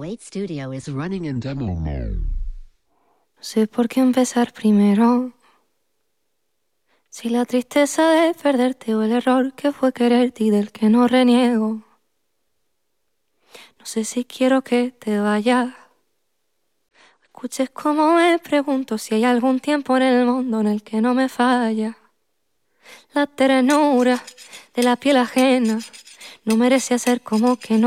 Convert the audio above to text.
Slate Studio is running in demo mode. No sé por qué empezar primero. Si la tristeza de perderte o el error que fue quererte y del que no reniego. No sé si quiero que te vayas. Escuches cómo me pregunto si hay algún tiempo en el mundo en el que no me falla. La ternura de la piel ajena no merece hacer como que no.